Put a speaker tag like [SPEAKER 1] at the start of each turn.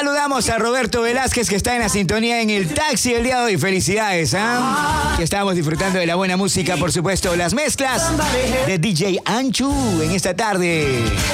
[SPEAKER 1] Saludamos a Roberto Velázquez, que está en la sintonía en el taxi el día de hoy. Felicidades, que estamos disfrutando de la buena música, por supuesto, las mezclas de DJ Anchu en esta tarde.